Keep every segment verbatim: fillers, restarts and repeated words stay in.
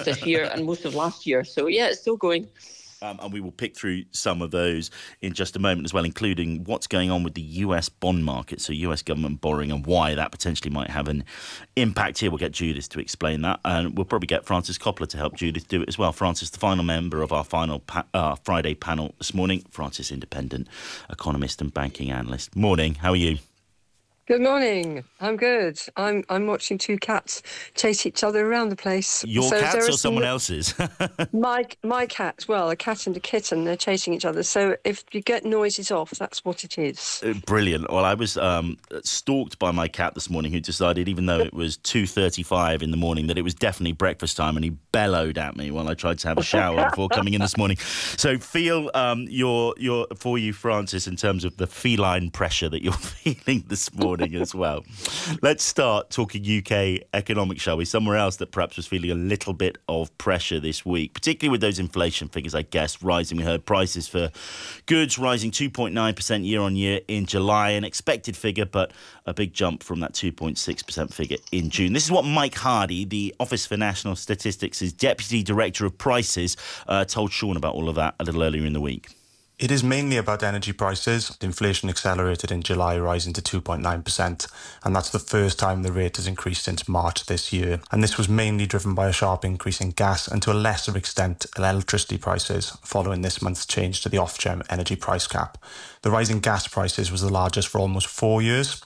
of this year and most of last year. So, yeah, it's still going. Um, and we will pick through some of those in just a moment as well, including what's going on with the U S bond market, so U S government borrowing and why that potentially might have an impact here. We'll get Judith to explain that, and we'll probably get Francis Coppola to help Judith do it as well. Francis, the final member of our final pa- uh, Friday panel this morning. Francis, independent economist and banking analyst. Morning, how are you? Good morning. I'm good. I'm I'm watching two cats chase each other around the place. Your so cats or some, someone else's? my my cat. Well, a cat and a kitten. They're chasing each other. So if you get noises off, that's what it is. Brilliant. Well, I was um, stalked by my cat this morning, who decided, even though it was two thirty-five in the morning, that it was definitely breakfast time, and he bellowed at me while I tried to have a shower before coming in this morning. So feel um, your your for you, Francis, in terms of the feline pressure that you're feeling this morning as well. Let's start talking U K economics, shall we? Somewhere else that perhaps was feeling a little bit of pressure this week, particularly with those inflation figures, I guess, rising. We heard prices for goods rising two point nine percent year on year in July, an expected figure, but a big jump from that two point six percent figure in June. This is what Mike Hardy, the Office for National Statistics' Deputy Director of Prices, uh, told Sean about all of that a little earlier in the week. It is mainly about energy prices. Inflation accelerated in July, rising to two point nine percent, and that's the first time the rate has increased since March this year. And this was mainly driven by a sharp increase in gas and to a lesser extent electricity prices, following this month's change to the Ofgem energy price cap. The rise in gas prices was the largest for almost four years.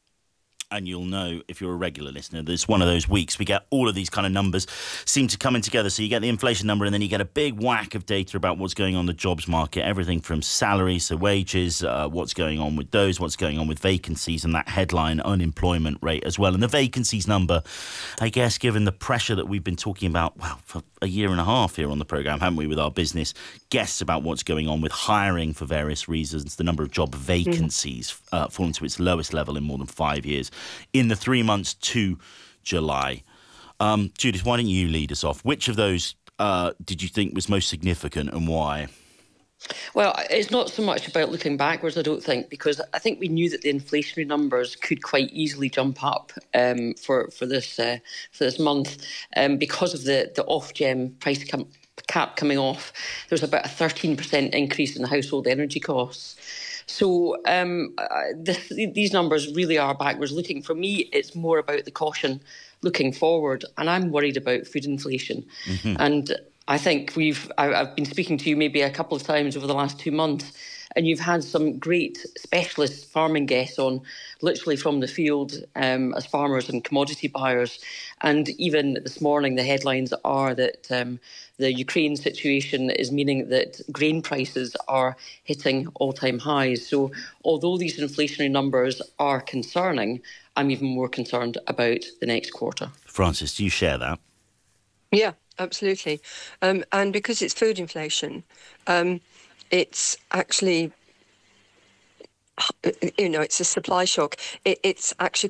And you'll know, if you're a regular listener, that it's one of those weeks we get all of these kind of numbers seem to come in together. So you get the inflation number, and then you get a big whack of data about what's going on in the jobs market, everything from salaries, so wages, uh, what's going on with those, what's going on with vacancies, and that headline unemployment rate as well. And the vacancies number, I guess, given the pressure that we've been talking about, well, for a year and a half here on the programme, haven't we, with our business guests about what's going on with hiring for various reasons, the number of job vacancies uh, fallen to its lowest level in more than five years. In the three months to July. Um, Judith, why don't you lead us off? Which of those uh, did you think was most significant, and why? Well, it's not so much about looking backwards, I don't think, because I think we knew that the inflationary numbers could quite easily jump up um, for for this uh, for this month um, because of the the Ofgem price com- cap coming off. There was about a thirteen percent increase in household energy costs. So um, this, these numbers really are backwards looking. For me, it's more about the caution looking forward, and I'm worried about food inflation. Mm-hmm. And I think we've I, I've been speaking to you maybe a couple of times over the last two months, and you've had some great specialist farming guests on, literally from the field, um, as farmers and commodity buyers. And even this morning, the headlines are that um, the Ukraine situation is meaning that grain prices are hitting all-time highs. So although these inflationary numbers are concerning, I'm even more concerned about the next quarter. Francis, do you share that? Yeah, absolutely. Um, and because it's food inflation, um, it's actually, you know, it's a supply shock. It, it's actually